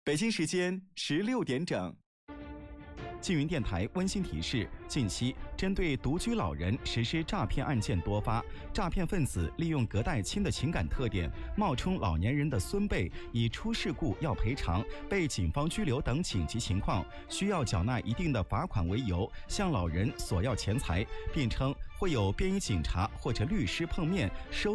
北京时间16点整。 缙云电台温馨提示：近期针对独居老人实施诈骗案件多发，诈骗分子利用隔代亲的情感特点，冒充老年人的孙辈，以出事故要赔偿、被警方拘留等紧急情况需要缴纳一定的罚款为由，向老人索要钱财，并称会有便衣警察或者律师碰面收